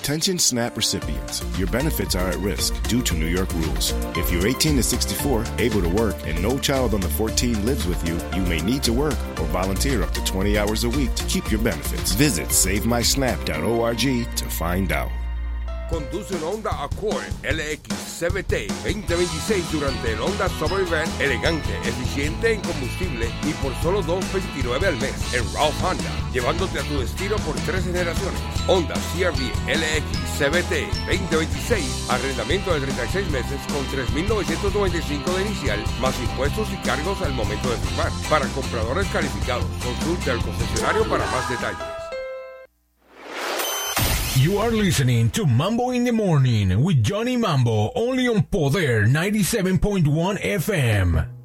Attention SNAP recipients. Your benefits are at risk due to New York rules. If you're 18 to 64, able to work, and no child under 14 lives with you, you may need to work or volunteer up to 20 hours a week to keep your benefits. Visit SaveMySNAP.org to find out. Conduce un Honda Accord LX CVT 2026 durante el Honda Summer Event elegante, eficiente en combustible y por solo $229 al mes en Ralph Honda, llevándote a tu destino por 3 generaciones. Honda CR-V LX CVT 2026, arrendamiento de 36 meses con $3,995 de inicial, más impuestos y cargos al momento de firmar. Para compradores calificados, consulte al concesionario para más detalles. You are listening to Mambo in the Morning with Johnny Mambo, only on Poder 97.1 FM.